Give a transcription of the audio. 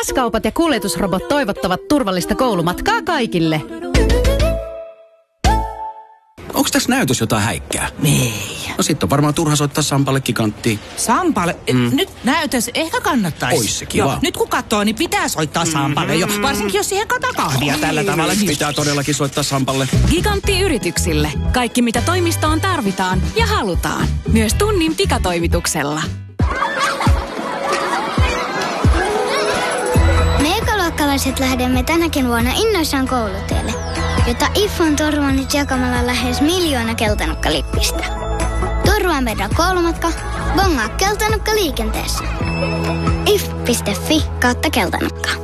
S-kaupat ja kuljetusrobot toivottavat turvallista koulumatkaa kaikille. Onks tässä näytös jotain häikkää? Ei. No sit on varmaan turha soittaa Sampalle Giganttiin. Sampalle? Nyt näytös ehkä kannattaisi. Ois se kiva. Nyt kun katsoo, niin pitää soittaa Sampalle jo. Varsinkin jos siihen kataa kahvia tällä tavalla. Pitää todellakin soittaa Sampalle. Gigantti yrityksille. Kaikki mitä toimistoon tarvitaan ja halutaan. Myös tunnin pikatoimituksella. Me ekaluokkalaiset lähdemme tänäkin vuonna innoissaan kouluteelle, jota IF on turvannut jakamalla lähes 1 miljoona keltanukkalippistä. Turvaa meidän koulumatka, bongaa keltanukka liikenteessä. if.fi/keltanukka.